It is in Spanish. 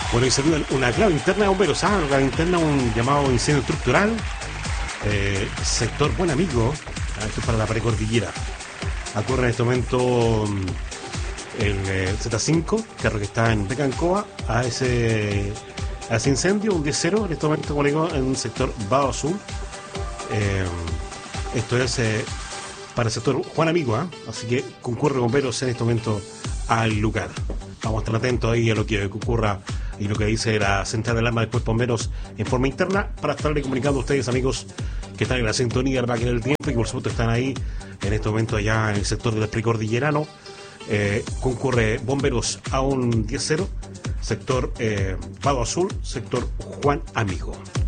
Bueno, y se dio una clave interna de bomberos, una clave interna, un llamado incendio estructural, sector Buen Amigo, esto es para la precordillera. Ocurre en este momento el Z5, carro que está en Becancoa, a ese incendio, un 10-0 en este momento, como le digo, en el sector Vado Azul. Esto es para el sector Juan Amigo, así que concurre bomberos en este momento al lugar. Vamos a estar atentos ahí a lo que ocurra y lo que dice la central de alarma de Cuerpo Bomberos en forma interna, para estarle comunicando a ustedes, amigos, que están en la sintonía de la máquina del tiempo y que por supuesto están ahí en este momento allá en el sector del precordillerano. Concurre bomberos a un 10-0, sector Vado Azul, sector Juan Amigo.